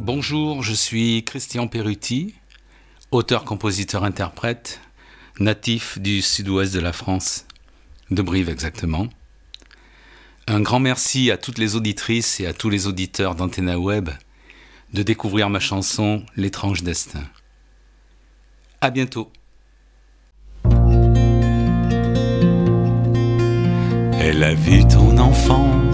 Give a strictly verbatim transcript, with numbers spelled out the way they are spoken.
Bonjour, je suis Christian Perutti, auteur, compositeur, interprète, natif du sud-ouest de la France, de Brive exactement. Un grand merci à toutes les auditrices et à tous les auditeurs d'Antenna Web de découvrir ma chanson « L'étrange destin ». À bientôt. Elle a vu ton enfance